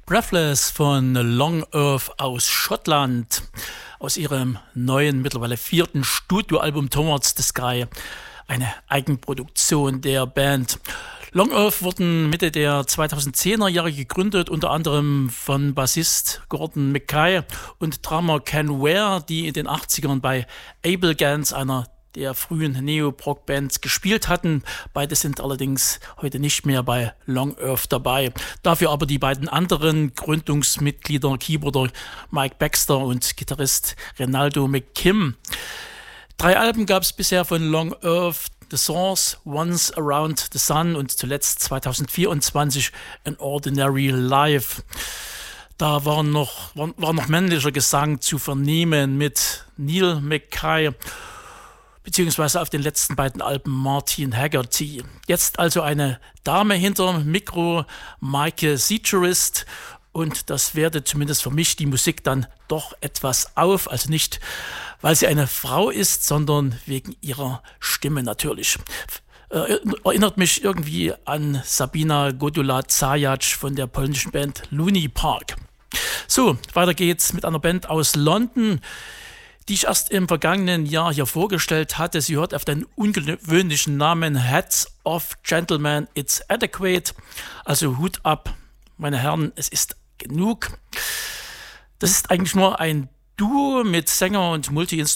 Breathless von Long Earth aus Schottland, aus ihrem neuen, mittlerweile 4. Studioalbum Towards the Sky, eine Eigenproduktion der Band. Long Earth wurden Mitte der 2010er Jahre gegründet, unter anderem von Bassist Gordon Mackay und Drummer Ken Ware, die in den 80ern bei Able Gans, einer der frühen Neo-Prog-Bands, gespielt hatten. Beide sind allerdings heute nicht mehr bei Long Earth dabei. Dafür aber die beiden anderen Gründungsmitglieder, Keyboarder Mike Baxter und Gitarrist Renaldo McKim. 3 Alben gab es bisher von Long Earth: The Source, Once Around the Sun und zuletzt 2024 An Ordinary Life. Da war noch männlicher Gesang zu vernehmen mit Neil Mackay, beziehungsweise auf den letzten beiden Alben Martin Haggerty. Jetzt also eine Dame hinterm Mikro, Maike Seacherist, und das wertet zumindest für mich die Musik dann doch etwas auf. Also nicht, weil sie eine Frau ist, sondern wegen ihrer Stimme natürlich. Erinnert mich irgendwie an Sabina Godula-Zajac von der polnischen Band Looney Park. So, weiter geht's mit einer Band aus London, die ich erst im vergangenen Jahr hier vorgestellt hatte. Sie hört auf den ungewöhnlichen Namen Hats Off Gentlemen, It's Adequate. Also Hut ab, meine Herren, es ist genug. Das ist eigentlich nur ein Duo mit Sänger und